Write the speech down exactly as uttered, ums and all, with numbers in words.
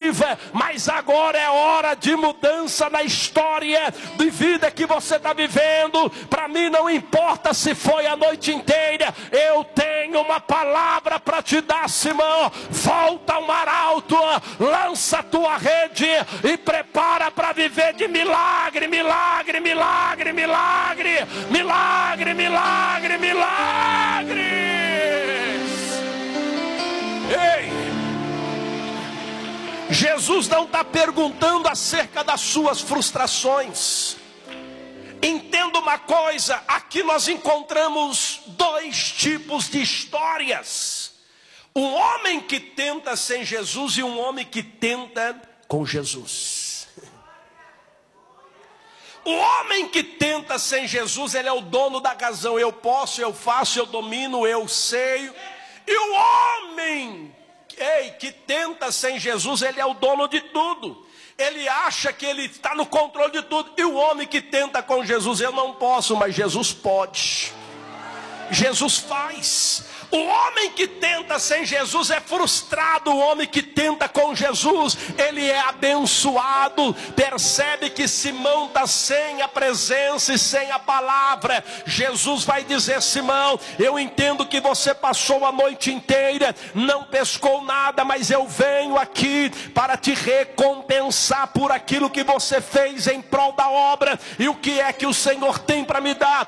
raiva, mas agora é hora de mudança na história de vida que você está vivendo. Para mim não importa se foi a noite inteira, eu tenho uma palavra para te dar, Simão. Volta ao mar alto, lança a tua rede e prepara para viver de milagre, milagre, milagre, milagre, milagre, milagre, milagres. Ei, Jesus não está perguntando acerca das suas frustrações. Entenda uma coisa, aqui nós encontramos dois tipos de histórias. Um homem que tenta sem Jesus e um homem que tenta com Jesus. O homem que tenta sem Jesus, ele é o dono da razão. Eu posso, eu faço, eu domino, eu sei. E o homem ei, que tenta sem Jesus, ele é o dono de tudo. Ele acha que ele está no controle de tudo. E o homem que tenta com Jesus, eu não posso, mas Jesus pode. Jesus faz. O homem que tenta sem Jesus é frustrado. O homem que tenta com Jesus, ele é abençoado. Percebe que Simão está sem a presença e sem a palavra. Jesus vai dizer: Simão, eu entendo que você passou a noite inteira, não pescou nada, mas eu venho aqui para te recompensar por aquilo que você fez em prol da obra. E o que é que o Senhor tem para me dar?